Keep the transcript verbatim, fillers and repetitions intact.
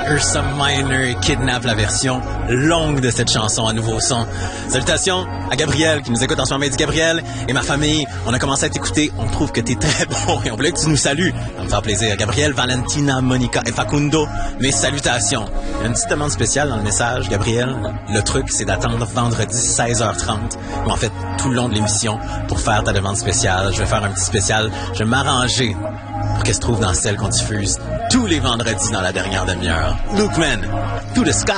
Ursa Minor kidnappe la version longue de cette chanson à nouveau son. Salutations à Gabriel qui nous écoute en ce moment. Il dit Gabriel et ma famille, on a commencé à t'écouter, on trouve que t'es très bon et on voulait que tu nous salues. Ça va me faire plaisir. Gabriel, Valentina, Monica et Facundo, mes salutations. Il y a une petite demande spéciale dans le message, Gabriel. Le truc, c'est d'attendre vendredi seize heures trente, ou en fait tout le long de l'émission, pour faire ta demande spéciale. Je vais faire un petit spécial. Je vais m'arranger pour qu'elle se trouve dans celle qu'on diffuse tous les vendredis dans la dernière demi-heure. Luke Man, to the sky!